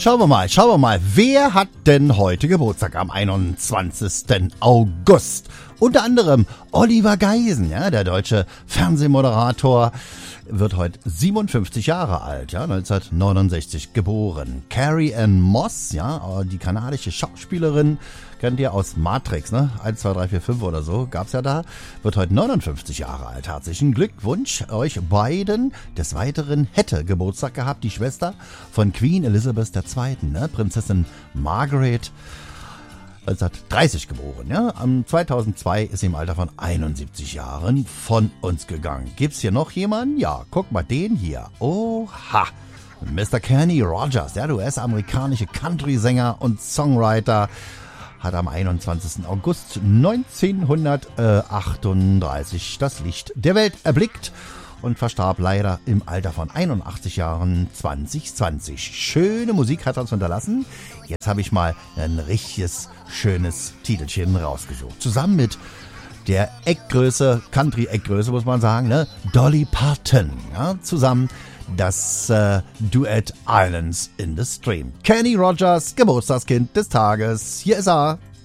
schauen wir mal. Wer hat denn heute Geburtstag am 21. August? Unter anderem Oliver Geisen, ja, der deutsche Fernsehmoderator, wird heute 57 Jahre alt, ja, 1969 geboren. Carrie-Anne Moss, ja, die kanadische Schauspielerin, kennt ihr aus Matrix, ne? 1, 2, 3, 4, 5 oder so, gab's ja da. Wird heute 59 Jahre alt. Herzlichen Glückwunsch euch beiden. Des Weiteren hätte Geburtstag gehabt die Schwester von Queen Elizabeth II., ne? Prinzessin Margaret, 1930 geboren, ja. Am 2002 ist sie im Alter von 71 Jahren von uns gegangen. Gibt's hier noch jemanden? Ja, guck mal den hier. Oha! Mr. Kenny Rogers, der US-amerikanische Country-Sänger und Songwriter, hat am 21. August 1938 das Licht der Welt erblickt und verstarb leider im Alter von 81 Jahren 2020. Schöne Musik hat er uns hinterlassen. Jetzt habe ich mal ein richtiges, schönes Titelchen rausgesucht. Zusammen mit der Eckgröße, Country-Eckgröße muss man sagen, ne? Dolly Parton. Ja? Zusammen das Duett Islands in the Stream. Kenny Rogers, Geburtstagskind des Tages. Hier ist er.